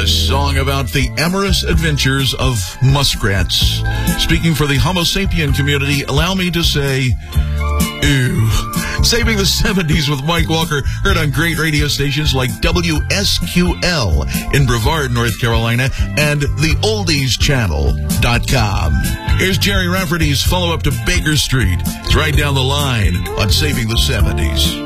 A song about the amorous adventures of muskrats. Speaking for the Homo sapien community, allow me to say, ew. Saving the 70s with Mike Walker, heard on great radio stations like WSQL in Brevard, North Carolina, and theoldieschannel.com. Here's Jerry Rafferty's follow-up to Baker Street. It's right down the line on Saving the 70s.